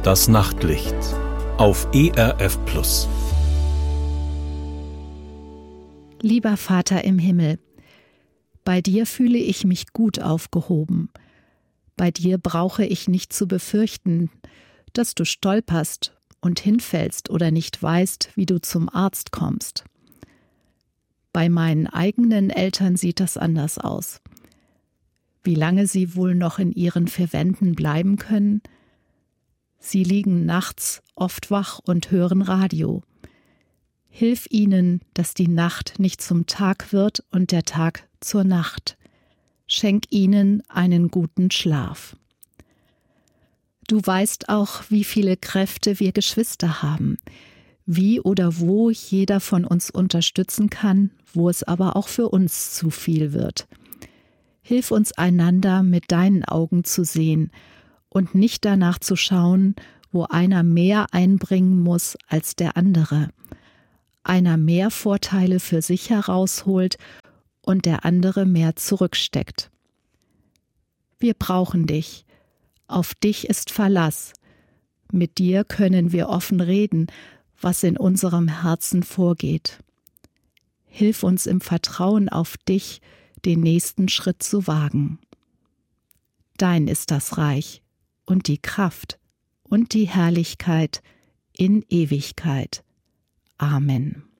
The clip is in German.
Das Nachtlicht auf ERF+. Lieber Vater im Himmel, bei dir fühle ich mich gut aufgehoben. Bei dir brauche ich nicht zu befürchten, dass du stolperst und hinfällst oder nicht weißt, wie du zum Arzt kommst. Bei meinen eigenen Eltern sieht das anders aus. Wie lange sie wohl noch in ihren vier Wänden bleiben können? Sie liegen nachts oft wach und hören Radio. Hilf ihnen, dass die Nacht nicht zum Tag wird und der Tag zur Nacht. Schenk ihnen einen guten Schlaf. Du weißt auch, wie viele Kräfte wir Geschwister haben, wie oder wo jeder von uns unterstützen kann, wo es aber auch für uns zu viel wird. Hilf uns einander mit deinen Augen zu sehen und nicht danach zu schauen, wo einer mehr einbringen muss als der andere, einer mehr Vorteile für sich herausholt und der andere mehr zurücksteckt. Wir brauchen dich. Auf dich ist Verlass. Mit dir können wir offen reden, was in unserem Herzen vorgeht. Hilf uns im Vertrauen auf dich, den nächsten Schritt zu wagen. Dein ist das Reich und die Kraft und die Herrlichkeit in Ewigkeit. Amen.